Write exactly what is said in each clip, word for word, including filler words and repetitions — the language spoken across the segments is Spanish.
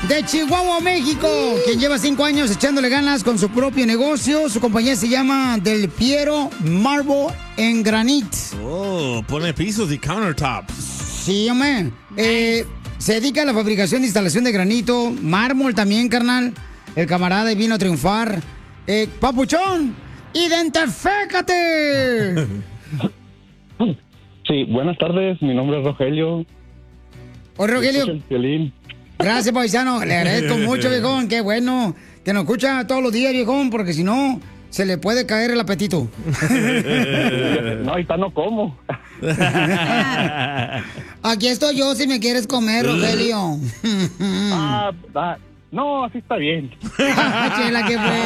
de Chihuahua, México, quien lleva cinco años echándole ganas con su propio negocio. Su compañía se llama Del Piero Marble en Granite. Oh, pone pisos y countertops. Sí, hombre. Eh, se dedica a la fabricación de instalación de granito, mármol también, carnal. El camarada vino a triunfar. Eh, Papuchón, ¡identifícate! Sí, buenas tardes, mi nombre es Rogelio. Hola, Rogelio. El violín. Gracias, paisano. Le agradezco mucho, viejón. Qué bueno que nos escucha todos los días, viejón, porque si no, se le puede caer el apetito. No, ahorita no como. Aquí estoy yo si me quieres comer, Rogelio. ah, ah, no, así está bien. Chela, ¿qué fue,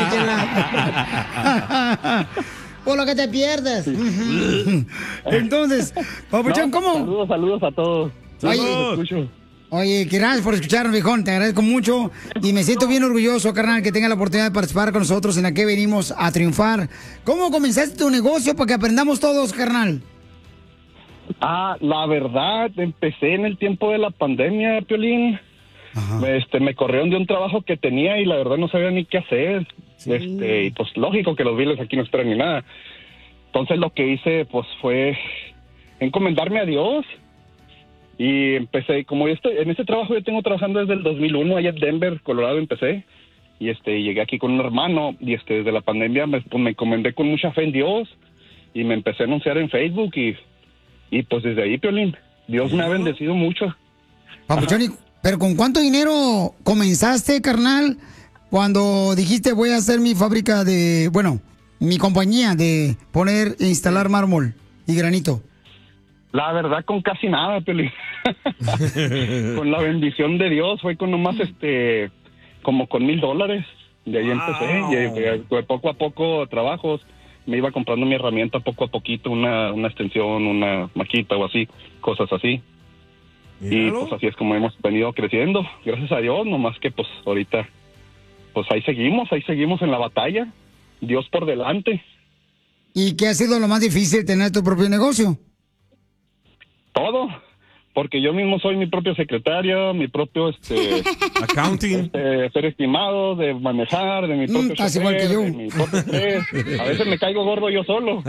Chela? Por lo que te pierdes. Sí. Entonces, Papuchón, no, ¿cómo? Saludos, saludos a todos. Oye, oye, gracias por escucharnos, viejón. Te agradezco mucho. Y me siento bien orgulloso, carnal, que tenga la oportunidad de participar con nosotros en la que venimos a triunfar. ¿Cómo comenzaste tu negocio para que aprendamos todos, carnal? Ah, la verdad, empecé en el tiempo de la pandemia, Piolín. Me, este, me corrieron de un trabajo que tenía y la verdad no sabía ni qué hacer. Sí. Este, y pues lógico que los biles aquí no esperan ni nada. Entonces lo que hice pues fue encomendarme a Dios y empecé, como yo estoy, en este trabajo yo tengo trabajando desde el dos mil uno, allá en Denver, Colorado empecé. Y este, llegué aquí con un hermano y este, desde la pandemia me, pues, me encomendé con mucha fe en Dios y me empecé a anunciar en Facebook y, y pues desde ahí, Piolín, Dios me ha bendecido mucho. Papuchón, pero ¿con cuánto dinero comenzaste, carnal, cuando dijiste voy a hacer mi fábrica de, bueno, mi compañía de poner e instalar mármol y granito? La verdad, con casi nada, Piolín. Con la bendición de Dios, fue con nomás, este, como con mil dólares. De ahí wow. empecé, y, y, poco a poco trabajos, me iba comprando mi herramienta poco a poquito, una, una extensión, una maquita o así, cosas así. Y pues así es como hemos venido creciendo, gracias a Dios, nomás que pues ahorita, pues ahí seguimos, ahí seguimos en la batalla, Dios por delante. ¿Y qué ha sido lo más difícil, tener tu propio negocio? Todo, porque yo mismo soy mi propio secretario, mi propio, este... accounting. Este, ser estimado, de manejar, de mi propio... Mm, casi igual que yo. De mi propio estrés. A veces me caigo gordo yo solo.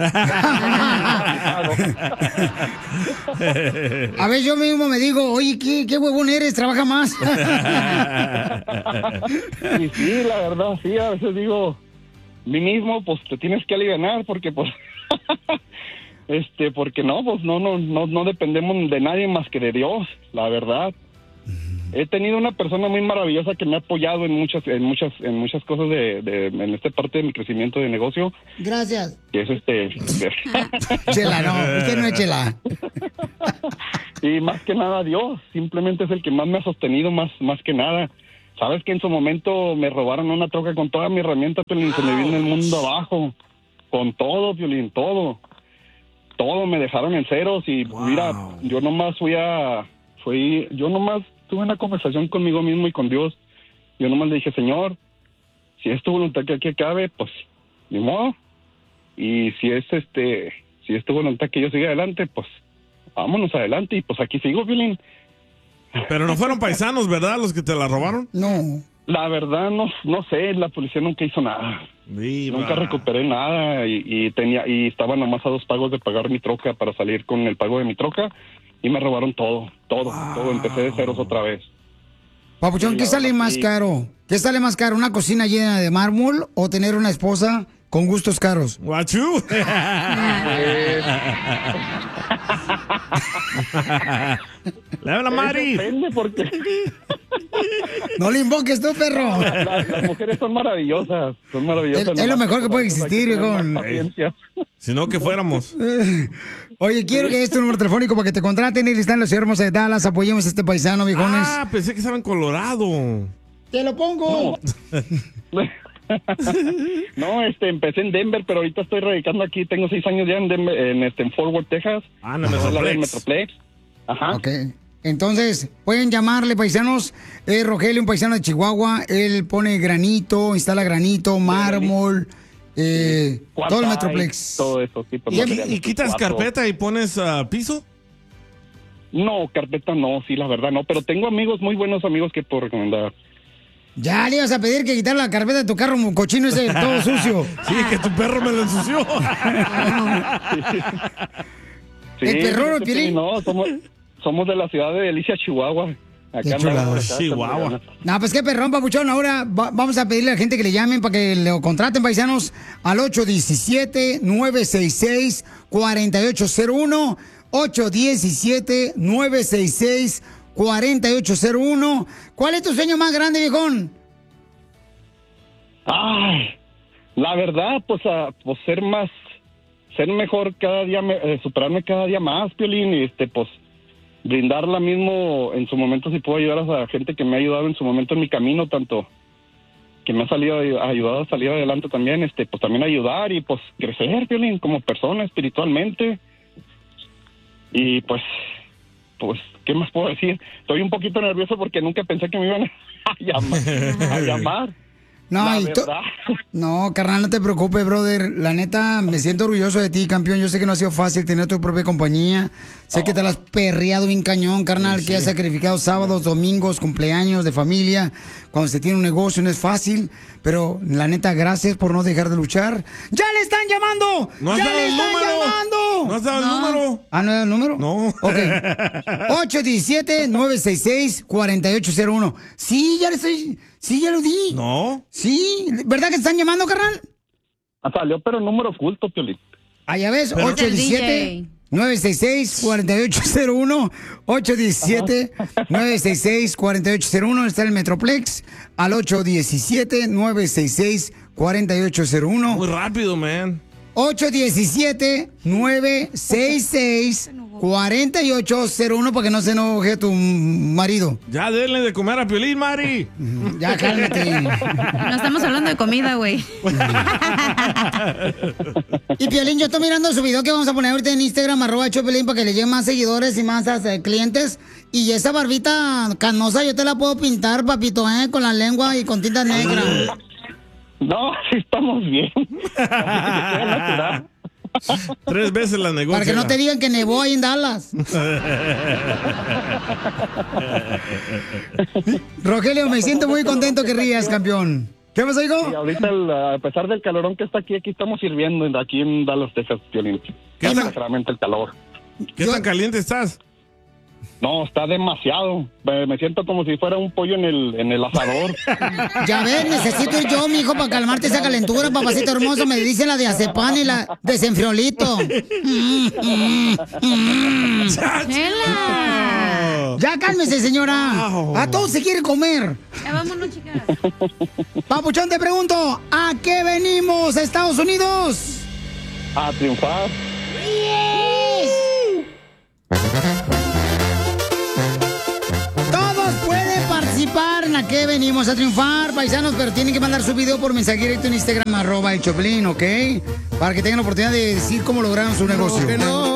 A ver, yo mismo me digo, oye, ¿qué, qué huevón eres? Trabaja más. Y sí, la verdad, sí, a veces digo, mí mismo, pues te tienes que alivianar porque, pues... Este, porque no, pues no, no, no, no dependemos de nadie más que de Dios, la verdad. He tenido una persona muy maravillosa que me ha apoyado en muchas, en muchas, en muchas cosas de, de en esta parte de mi crecimiento de negocio. Gracias. Y es este. Chela, no, usted no es Chela. Y más que nada Dios, simplemente es el que más me ha sostenido, más, más que nada. Sabes que en su momento me robaron una troca con toda mi herramienta, Piolín, se me vino el mundo abajo, con todo, Piolín, todo. Todo me dejaron en ceros y wow. Mira, yo nomás fui a, fui, yo nomás tuve una conversación conmigo mismo y con Dios. Yo nomás le dije, Señor, si es tu voluntad que aquí acabe, pues, ni modo. Y si es este, si es tu voluntad que yo siga adelante, pues, vámonos adelante y pues aquí sigo, Violín. Pero no fueron paisanos, ¿verdad? Los que te la robaron. No. La verdad, no, no sé, la policía nunca hizo nada. Viva. Nunca recuperé nada y, y tenía y estaba nomás a dos pagos de pagar mi troca para salir con el pago de mi troca y me robaron todo, todo, wow. todo. Empecé de ceros otra vez. Papuchón, ¿qué sale más sí. caro? ¿Qué sale más caro? ¿Una cocina llena de mármol o tener una esposa con gustos caros? Guachú. Le habla Mari. Depende porque... No le invoques tú, perro. La, la, las mujeres son maravillosas, son maravillosas. Es, es lo mejor que puede existir, hijo. Si no, que fuéramos. Oye, quiero que este tu número telefónico para que te contraten y está en la ciudad hermosa de Dallas. Apoyemos a este paisano, viejones. Ah, pensé que estaba en Colorado. Te lo pongo. No. No, este, empecé en Denver, pero ahorita estoy radicando aquí. Tengo seis años ya en, Denver, en, este, en Fort Worth, Texas. Ah, en el Metroplex. Metroplex. Ajá. Ok. Entonces, pueden llamarle, paisanos. Eh, Rogelio, un paisano de Chihuahua. Él pone granito, instala granito, mármol, eh, todo el Metroplex. Todo eso, sí. ¿Y, y, ¿Y quitas carpeta y pones uh, piso? No, carpeta no, sí, la verdad no. Pero tengo amigos, muy buenos amigos que puedo recomendar. Ya le ibas a pedir que quitar la carpeta de tu carro, cochino ese todo sucio. Sí, que tu perro me lo ensució. Sí, ¿El perro, sí, Piolín? No, somos, somos de la ciudad de Delicia, Chihuahua. Qué Acá chulada. andamos, acá, Chihuahua. No, pues qué perrón, papuchón. Ahora va- vamos a pedirle a la gente que le llamen para que lo contraten, paisanos, al ocho uno siete, nueve seis seis, cuatro ocho cero uno. ocho uno siete, nueve seis seis, cuatro ocho cero uno. ¿Cuál es tu sueño más grande, viejón? Ay, la verdad, pues, a, pues ser más, ser mejor cada día, me- eh, superarme cada día más, Piolín, y este, pues, brindar la mismo, en su momento, si puedo ayudar a la gente que me ha ayudado en su momento en mi camino, tanto que me ha salido, ayudado a salir adelante también, este, pues también ayudar y pues crecer, Piolín, como persona, espiritualmente. Y pues, pues, ¿qué más puedo decir? Estoy un poquito nervioso porque nunca pensé que me iban a llamar. A llamar. No, La y to- verdad. no, carnal, no te preocupes, brother. La neta, me siento orgulloso de ti, campeón. Yo sé que no ha sido fácil tener tu propia compañía. Sé que te la has perreado bien cañón, carnal, que has sacrificado sábados, domingos, cumpleaños de familia. Cuando se tiene un negocio no es fácil. Pero la neta, gracias por no dejar de luchar. ¡Ya le están llamando! ¿No has ¡Ya dado le el están número? llamando! ¿No has dado el número? ¿Ah, no era el número? No. Ok. ocho uno siete, nueve seis seis, cuatro ocho cero uno. Sí, ya le estoy... Sí, ya lo di. No. Sí, ¿verdad que te están llamando, carnal? Ah, salió, pero número oculto, Piolín. Ah, ya ves, Pero- ocho uno siete, nueve seis seis, cuatro ocho cero uno, ocho uno siete, nueve seis seis, cuatro ocho cero uno, está el Metroplex, al ocho uno siete, nueve seis seis, cuatro ocho cero uno, Muy rápido, man. ocho uno siete, nueve seis seis, cuatro ocho cero uno, para que no se enoje tu marido. Ya denle de comer a Piolín, Mari. Ya, cálmate. No estamos hablando de comida, güey. Y Piolín, yo estoy mirando su video que vamos a poner ahorita en Instagram, arroba Chopelín, para que le lleguen más seguidores y más eh, clientes. Y esa barbita canosa yo te la puedo pintar, papito, ¿eh? Con la lengua y con tinta negra. No, sí estamos bien. Tres veces la negocia. Para que no te digan que nevó ahí en Dallas. Rogelio, me siento muy contento que rías, campeón. ¿Qué pasó, hijo? Y ahorita, el- a pesar del calorón que está aquí, aquí estamos sirviendo en- aquí en Dallas, Texas, Piolín. ¿Qué tal? Realmente el calor. ¿Qué Yo- tan caliente estás? No, está demasiado. Me, me siento como si fuera un pollo en el, en el asador. Ya ves, necesito ir yo, mijo, para calmarte esa calentura, papacito hermoso. Me dicen la de azepán y la de senfriolito. Mm, mm, mm. ¡Chela! Ya cálmese, señora. Wow. A todos se quiere comer. Ya vámonos, chicas. Papuchón, te pregunto, ¿a qué venimos a Estados Unidos? A triunfar. Todos pueden participar en a qué venimos a triunfar, paisanos, pero tienen que mandar su video por mensaje directo en Instagram, arroba el Choplin, ¿ok? Para que tengan la oportunidad de decir cómo lograron su negocio.